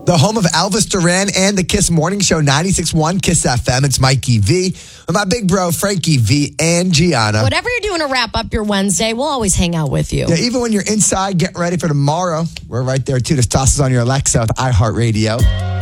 The home of Elvis Duran and the Kiss Morning Show, 96.1 Kiss FM. It's Mikey V with my big bro, Frankie V and Gianna. Whatever you're doing to wrap up your Wednesday, we'll always hang out with you. Yeah, even when you're inside, getting ready for tomorrow, we're right there too. Just toss us on your Alexa with iHeartRadio.